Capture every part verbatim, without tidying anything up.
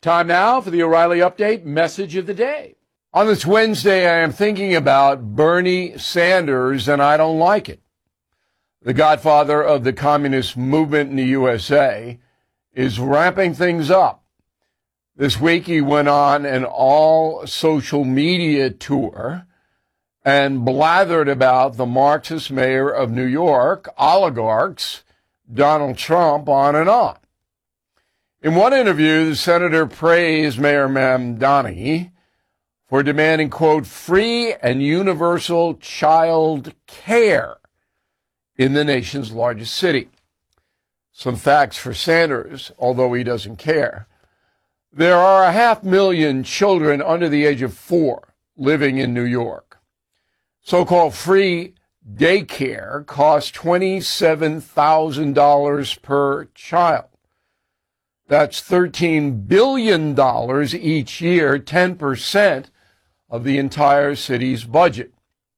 Time now for the O'Reilly Update message of the day. On this Wednesday, I am thinking about Bernie Sanders, and I don't like it. The godfather of the communist movement in the U S A is ramping things up. This week, he went on an all-social media tour and blathered about the Marxist mayor of New York, oligarchs, Donald Trump, on and on. In one interview, the senator praised Mayor Mamdani for demanding, quote, free and universal child care in the nation's largest city. Some facts for Sanders, although he doesn't care. There are a half million children under the age of four living in New York. So-called free daycare costs twenty-seven thousand dollars per child. That's thirteen billion dollars each year, ten percent of the entire city's budget.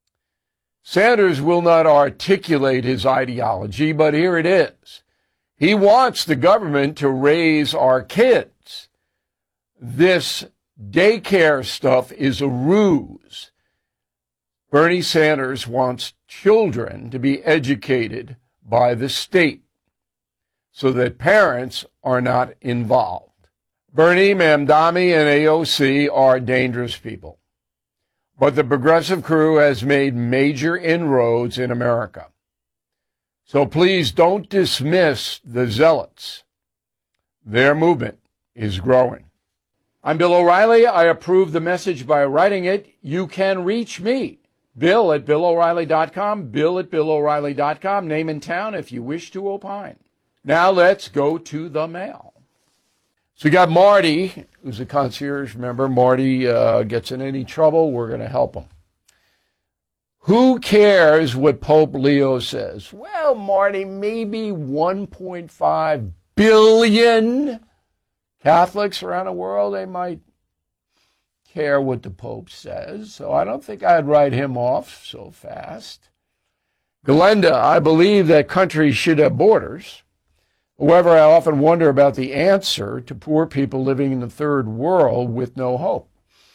Sanders will not articulate his ideology, but here it is. He wants the government to raise our kids. This daycare stuff is a ruse. Bernie Sanders wants children to be educated by the state so that parents are not involved. Bernie, Mamdani, and A O C are dangerous people. But the progressive crew has made major inroads in America. So please don't dismiss the zealots. Their movement is growing. I'm Bill O'Reilly. I approve the message by writing it. You can reach me, Bill at Bill O'Reilly dot com, Bill at Bill O'Reilly dot com, name and town if you wish to opine. Now let's go to the mail. So we got Marty, who's a concierge member. Marty uh, gets in any trouble, we're going to help him. Who cares what Pope Leo says? Well, Marty, maybe one point five billion Catholics around the world, they might care what the Pope says. So I don't think I'd write him off so fast. Glenda, I believe that countries should have borders. However, I often wonder about the answer to poor people living in the third world with no hope.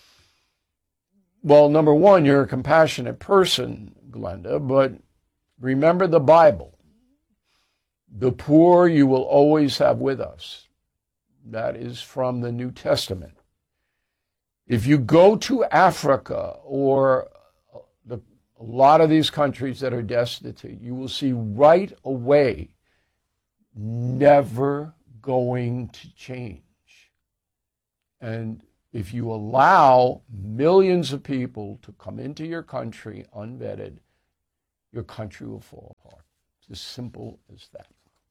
Well, number one, you're a compassionate person, Glenda, but remember the Bible. The poor you will always have with us. That is from the New Testament. If you go to Africa or the, a lot of these countries that are destitute, you will see right away never going to change. And if you allow millions of people to come into your country unvetted, your country will fall apart. It's as simple as that.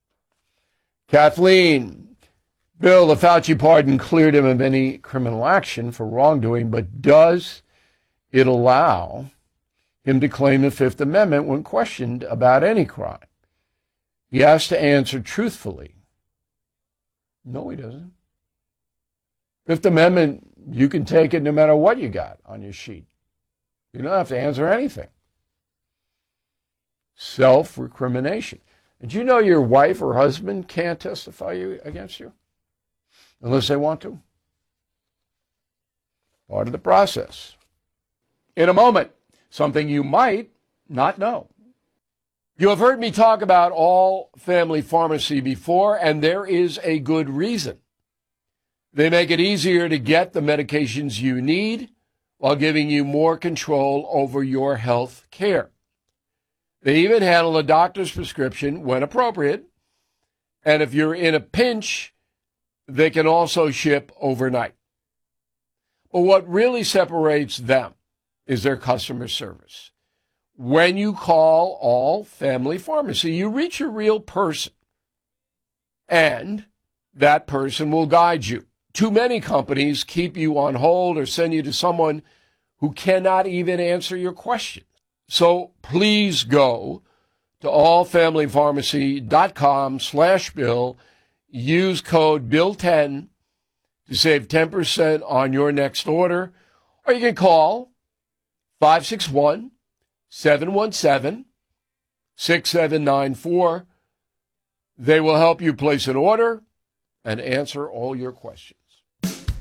Kathleen, Bill, the Fauci pardon cleared him of any criminal action for wrongdoing, but does it allow him to claim the Fifth Amendment when questioned about any crime? He has to answer truthfully. No, he doesn't. Fifth Amendment, you can take it no matter what you got on your sheet. You don't have to answer anything. Self-recrimination. Did you know your wife or husband can't testify you against you? Unless they want to. Part of the process. In a moment, something you might not know. You have heard me talk about All Family Pharmacy before, and there is a good reason. They make it easier to get the medications you need while giving you more control over your health care. They even handle a doctor's prescription when appropriate, and if you're in a pinch, they can also ship overnight. But what really separates them is their customer service. When you call All Family Pharmacy, you reach a real person, and that person will guide you. Too many companies keep you on hold or send you to someone who cannot even answer your question. So please go to all family pharmacy dot com slash bill. Use code bill ten to save ten percent on your next order. Or you can call five six one, seven one seven, six seven nine four. They will help you place an order and answer all your questions.